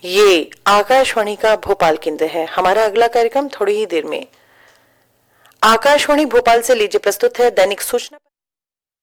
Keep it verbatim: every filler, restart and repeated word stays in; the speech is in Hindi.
ये आकाशवाणी का भोपाल केंद्र है। हमारा अगला कार्यक्रम थोड़ी ही देर में। आकाशवाणी भोपाल से लीजिए प्रस्तुत है दैनिक सूचना।